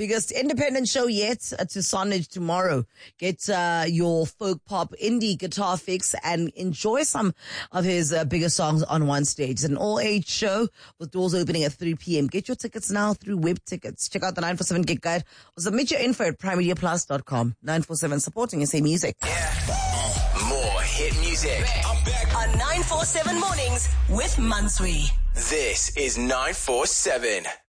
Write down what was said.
biggest independent show yet to Sonage tomorrow. Get your folk pop indie guitar fix and enjoy some of his biggest songs on one stage. It's an all-age show with doors opening at 3 p.m. Get your tickets now through Web Tickets. Check out the 947 Gig Guide or submit your info at primemediaplus.com. 947 supporting SA Music. Yeah. More hit music. I'm back on 947 Mornings with Mansui. This is 947.